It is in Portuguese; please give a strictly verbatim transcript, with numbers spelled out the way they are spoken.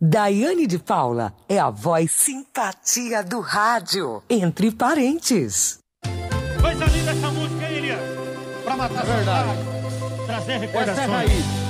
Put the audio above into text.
Daiane de Paula é a voz simpatia do rádio. Entre parentes. Coisa linda essa música, hein, Elias? Pra matar a verdade. Trazer recordações. Essa é a raiz.